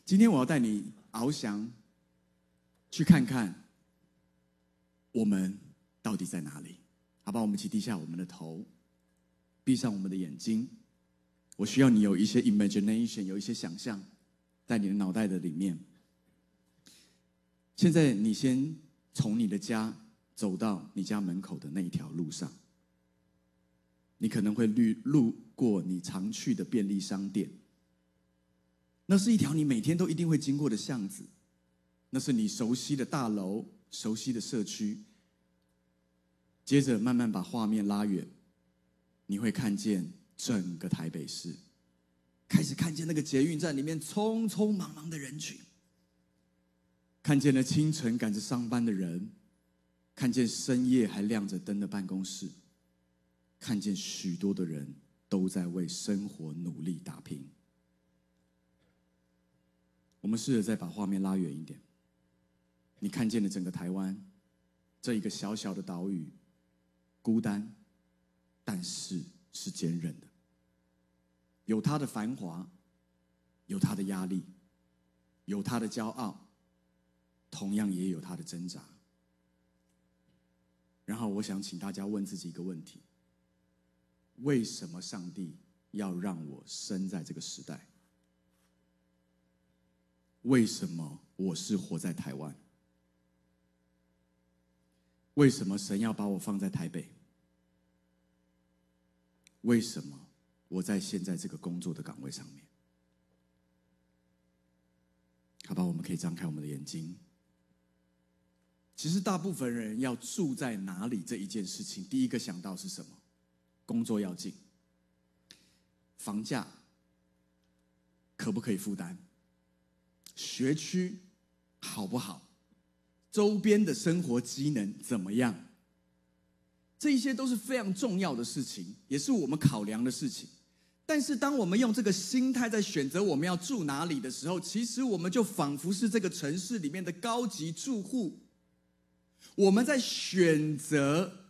今天我要带你翱翔，去看看我们到底在哪里。好吧，我们一起低下我们的头，闭上我们的眼睛。我需要你有一些 imagination， 有一些想象在你的脑袋的里面。现在你先从你的家走到你家门口的那一条路上，你可能会路过你常去的便利商店，那是一条你每天都一定会经过的巷子，那是你熟悉的大楼、熟悉的社区。接着慢慢把画面拉远，你会看见整个台北市，开始看见那个捷运站里面匆匆忙忙的人群，看见了清晨赶着上班的人，看见深夜还亮着灯的办公室，看见许多的人都在为生活努力打拼。我们试着再把画面拉远一点，你看见了整个台湾这一个小小的岛屿，孤单，但是是坚韧的，有它的繁华，有它的压力，有它的骄傲，同样也有它的挣扎。然后我想请大家问自己一个问题：为什么上帝要让我生在这个时代？为什么我是活在台湾？为什么神要把我放在台北？为什么我在现在这个工作的岗位上面？好吧，我们可以张开我们的眼睛。其实大部分人要住在哪里这一件事情，第一个想到是什么？工作要近，房价可不可以负担？学区好不好？周边的生活机能怎么样？这一些都是非常重要的事情，也是我们考量的事情。但是当我们用这个心态在选择我们要住哪里的时候，其实我们就仿佛是这个城市里面的高级住户，我们在选择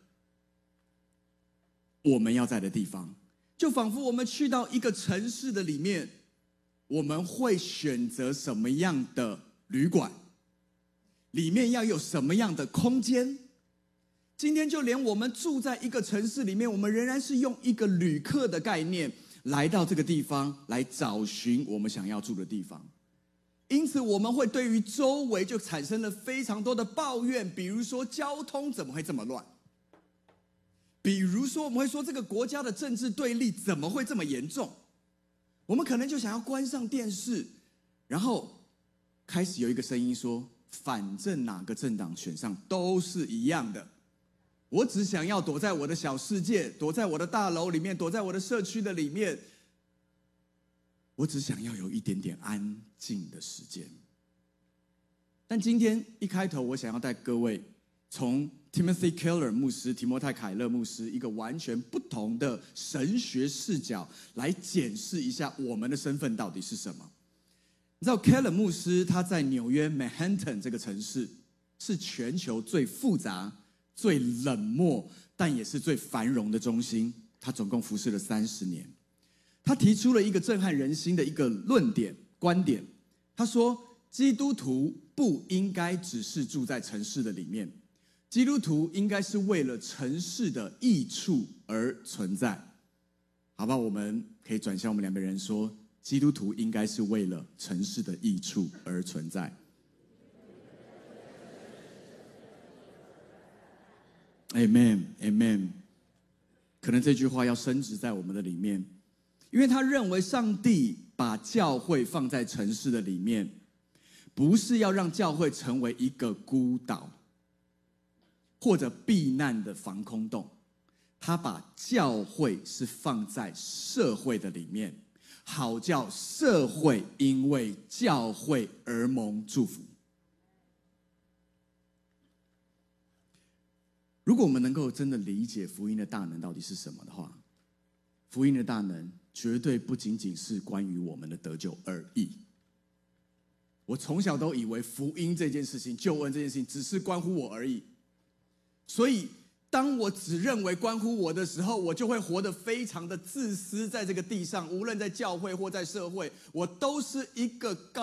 我们要在的地方，就仿佛我们去到一个城市的里面，我们会选择什么样的旅馆，里面要有什么样的空间。今天就连我们住在一个城市里面，我们仍然是用一个旅客的概念来到这个地方，来找寻我们想要住的地方。因此我们会对于周围就产生了非常多的抱怨，比如说交通怎么会这么乱，比如说我们会说这个国家的政治对立怎么会这么严重。我们可能就想要关上电视，然后开始有一个声音说，反正哪个政党选上都是一样的，我只想要躲在我的小世界，躲在我的大楼里面，躲在我的社区的里面，我只想要有一点点安静的时间。但今天一开头，我想要带各位从 Timothy Keller 牧师、提摩太凯勒牧师一个完全不同的神学视角来检视一下我们的身份到底是什么。你知道 Keller 牧师他在纽约 Manhattan 这个城市是全球最复杂、最冷漠，但也是最繁荣的中心。他总共服侍了30年。他提出了一个震撼人心的一个观点。他说，基督徒不应该只是住在城市的里面，基督徒应该是为了城市的益处而存在。好吧，我们可以转向我们两个人说，基督徒应该是为了城市的益处而存在。Amen, Amen。 可能这句话要深植在我们的里面，因为他认为上帝把教会放在城市的里面，不是要让教会成为一个孤岛或者避难的防空洞，他把教会是放在社会的里面，好叫社会因为教会而蒙祝福。如果我们能够真的理解福音的大能到底是什么的话，福音的大能绝对不仅仅是关于我们的得救而已。我从小都以为福音这件事情、救恩这件事情只是关乎我而已，所以当我只认为关乎我的时候，我就会活得非常的自私，在这个地上，无论在教会或在社会，我都是一个